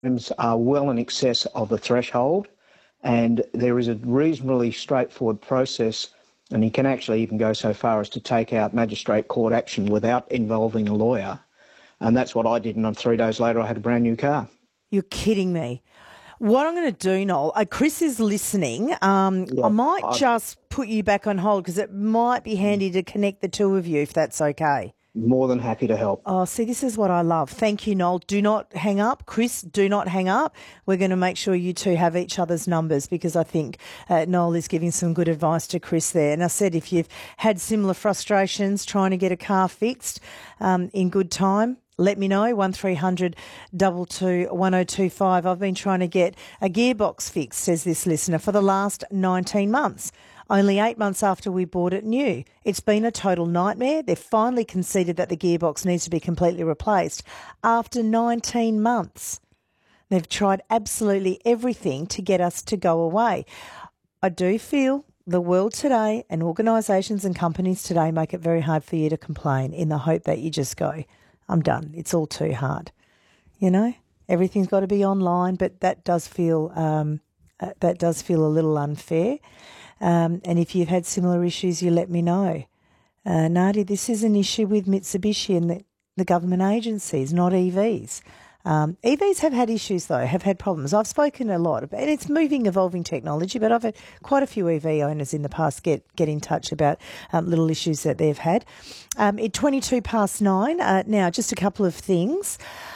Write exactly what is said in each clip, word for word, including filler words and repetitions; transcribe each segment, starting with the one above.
are well in excess of the threshold, and there is a reasonably straightforward process, and you can actually even go so far as to take out magistrate court action without involving a lawyer. And that's what I did, and three days later I had a brand new car. You're kidding me. What I'm going to do, Noel, uh, Chris is listening. Um, Yeah, I might I- just put you back on hold because it might be handy to connect the two of you if that's okay. More than happy to help. Oh, see, this is what I love. Thank you, Noel. Do not hang up. Chris, do not hang up. We're going to make sure you two have each other's numbers because I think uh, Noel is giving some good advice to Chris there. And I said if you've had similar frustrations trying to get a car fixed um, in good time, let me know, one three hundred two two one oh two five. I've been trying to get a gearbox fixed, says this listener, for the last nineteen months. Only eight months after we bought it new. It's been a total nightmare. They've finally conceded that the gearbox needs to be completely replaced after nineteen months. They've tried absolutely everything to get us to go away. I do feel the world today and organisations and companies today make it very hard for you to complain in the hope that you just go, I'm done. It's all too hard. You know, everything's got to be online, but that does feel um, uh, that does feel a little unfair. Um, and if you've had similar issues, you let me know. Uh, Nadi, this is an issue with Mitsubishi and the, the government agencies, not E Vs. Um, E Vs have had issues, though, have had problems. I've spoken a lot, about, and it's moving, evolving technology, but I've had quite a few E V owners in the past get, get in touch about um, little issues that they've had. Um, at twenty-two past nine, uh, now just a couple of things.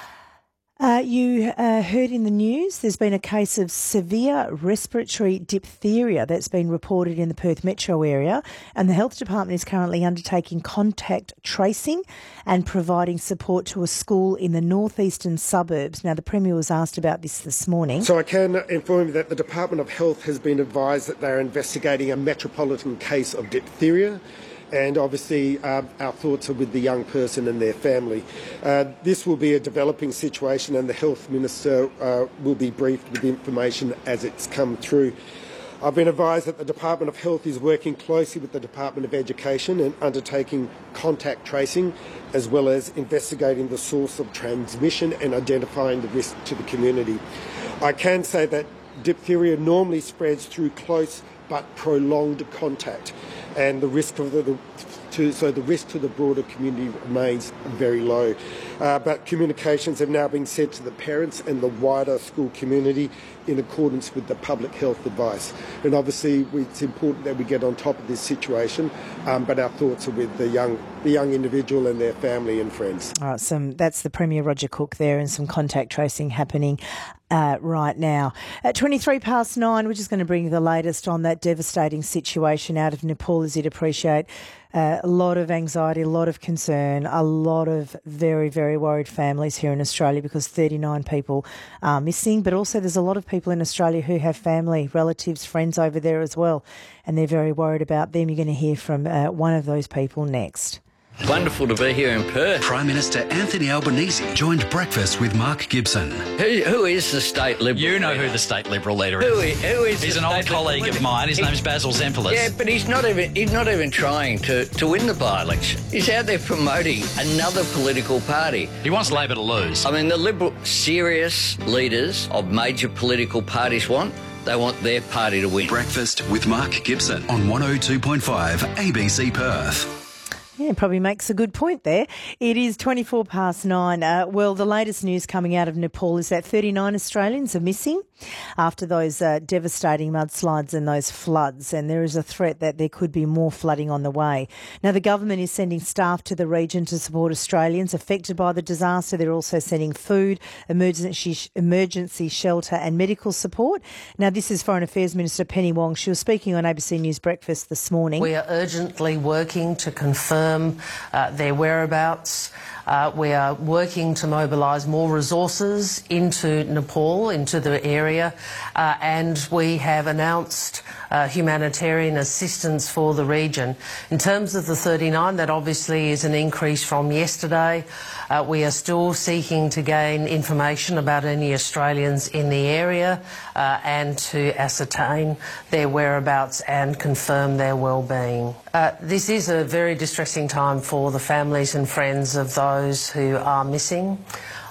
Uh, you uh, heard in the news there's been a case of severe respiratory diphtheria that's been reported in the Perth metro area, and the Health Department is currently undertaking contact tracing and providing support to a school in the northeastern suburbs. Now, the Premier was asked about this this morning. So I can inform you that the Department of Health has been advised that they're investigating a metropolitan case of diphtheria. And obviously uh, our thoughts are with the young person and their family. Uh, this will be a developing situation, and the Health Minister uh, will be briefed with information as it's come through. I've been advised that the Department of Health is working closely with the Department of Education and undertaking contact tracing, as well as investigating the source of transmission and identifying the risk to the community. I can say that diphtheria normally spreads through close but prolonged contact, and the risk of the, the to, so the risk to the broader community remains very low. Uh, but communications have now been sent to the parents and the wider school community in accordance with the public health advice. And obviously we, it's important that we get on top of this situation, um, but our thoughts are with the young the young individual and their family and friends. All right, some, that's the Premier Roger Cook there, and some contact tracing happening uh, right now. At twenty-three past nine, we're just going to bring you the latest on that devastating situation out of Nepal, as you'd appreciate. Uh, a lot of anxiety, a lot of concern, a lot of very, very worried families here in Australia because thirty-nine people are missing. But also there's a lot of people in Australia who have family, relatives, friends over there as well, and they're very worried about them. You're going to hear from uh, one of those people next. Wonderful to be here in Perth. Prime Minister Anthony Albanese joined breakfast with Mark Gibson. Who, who is the state Liberal You know leader? who the state Liberal leader Who is. is, who is He's the an old state colleague Liberal of mine. His he, name's Basil Zempilas. Yeah, but he's not even he's not even trying to, to win the by-election. He's out there promoting another political party. He wants Labor to lose. I mean, the Liberal, serious leaders of major political parties want, they want their party to win. Breakfast with Mark Gibson on one oh two point five A B C Perth. Yeah, probably makes a good point there. It is twenty-four past nine. Uh, well, the latest news coming out of Nepal is that thirty-nine Australians are missing after those uh, devastating mudslides and those floods, and there is a threat that there could be more flooding on the way. Now, the government is sending staff to the region to support Australians affected by the disaster. They're also sending food, emergency, emergency shelter and medical support. Now, this is Foreign Affairs Minister Penny Wong. She was speaking on A B C News Breakfast this morning. We are urgently working to confirm Uh, their whereabouts. Uh, we are working to mobilise more resources into Nepal, into the area, uh, and we have announced uh, humanitarian assistance for the region. In terms of the thirty-nine, that obviously is an increase from yesterday. Uh, we are still seeking to gain information about any Australians in the area uh, and to ascertain their whereabouts and confirm their well-being. Uh, this is a very distressing time for the families and friends of those who are missing.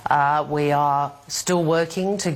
Uh, we are still working to